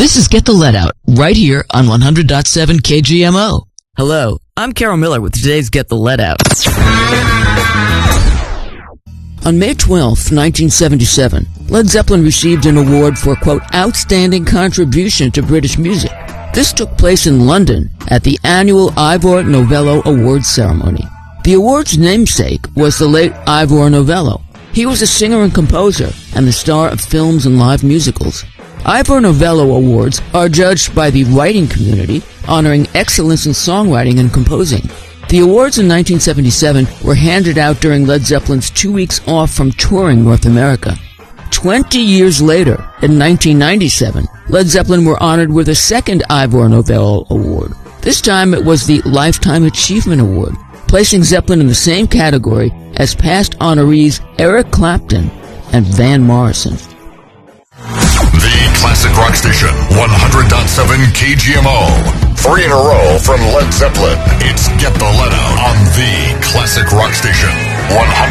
This is Get the Let Out, right here on 100.7 KGMO. Hello, I'm Carol Miller with today's Get the Let Out. On May 12, 1977, Led Zeppelin received an award for, quote, outstanding contribution to British music. This took place in London at the annual Ivor Novello Awards ceremony. The award's namesake was the late Ivor Novello. He was a singer and composer and the star of films and live musicals. Ivor Novello Awards are judged by the writing community, honoring excellence in songwriting and composing. The awards in 1977 were handed out during Led Zeppelin's 2 weeks off from touring North America. 20 years later, in 1997, Led Zeppelin were honored with a second Ivor Novello Award. This time it was the Lifetime Achievement Award, placing Zeppelin in the same category as past honorees Eric Clapton and Van Morrison. The Classic Rock Station, 100.7 KGMO. 3 in a row from Led Zeppelin. It's Get the Let Out on the Classic Rock Station, 100.7